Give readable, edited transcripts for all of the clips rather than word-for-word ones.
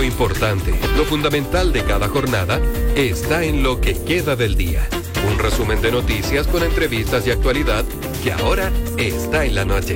Lo importante, lo fundamental de cada jornada está en lo que queda del día. Un resumen de noticias con entrevistas y actualidad que ahora está en la noche.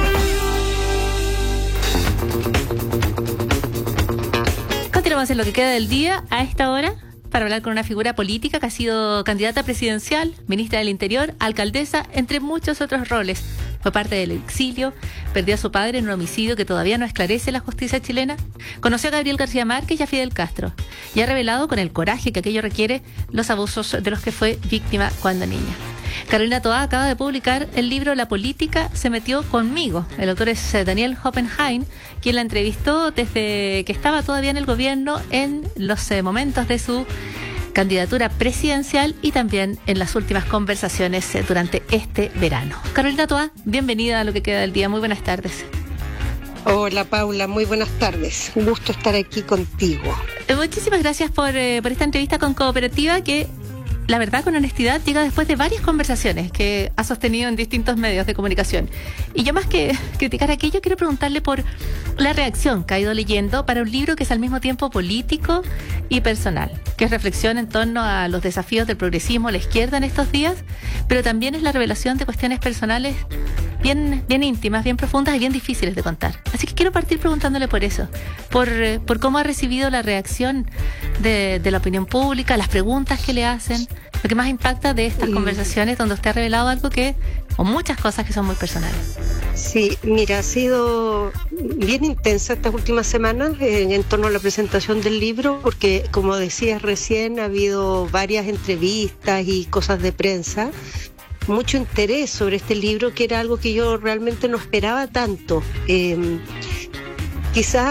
Continuamos en lo que queda del día a esta hora para hablar con una figura política que ha sido candidata presidencial, ministra del Interior, alcaldesa, entre muchos otros roles. Fue parte del exilio, perdió a su padre en un homicidio que todavía no esclarece la justicia chilena. Conoció a Gabriel García Márquez y a Fidel Castro. Y ha revelado con el coraje que aquello requiere los abusos de los que fue víctima cuando niña. Carolina Toá acaba de publicar el libro La política se metió conmigo. El autor es Daniel Hoppenheim, quien la entrevistó desde que estaba todavía en el gobierno en los momentos de su candidatura presidencial y también en las últimas conversaciones durante este verano. Carolina Toá, bienvenida a lo que queda del día. Muy buenas tardes. Hola Paula, muy buenas tardes. Un gusto estar aquí contigo. Muchísimas gracias por esta entrevista con Cooperativa que, la verdad, con honestidad, llega después de varias conversaciones que ha sostenido en distintos medios de comunicación. Y yo, más que criticar aquello, quiero preguntarle por la reacción que ha ido leyendo para un libro que es al mismo tiempo político y personal, que es reflexión en torno a los desafíos del progresismo a la izquierda en estos días, pero también es la revelación de cuestiones personales bien íntimas, bien profundas y bien difíciles de contar. Así que quiero partir preguntándole por eso, por cómo ha recibido la reacción de la opinión pública, las preguntas que le hacen, lo que más impacta de estas conversaciones donde usted ha revelado algo o muchas cosas que son muy personales. Sí, mira, ha sido bien intensa estas últimas semanas en torno a la presentación del libro, porque como decías recién, ha habido varias entrevistas y cosas de prensa, mucho interés sobre este libro, que era algo que yo realmente no esperaba tanto. Quizás